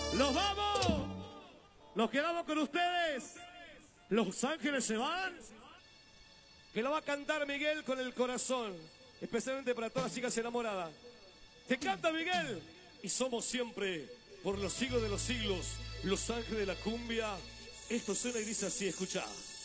¡Los vamos! Nos quedamos con ustedes. Los Ángeles se van. Que lo va a cantar Miguel con el corazón. Especialmente para todas las chicas enamoradas. Te canta Miguel. Y somos siempre, por los siglos de los siglos, los Ángeles de la Cumbia. Esto suena y dice así, escucha.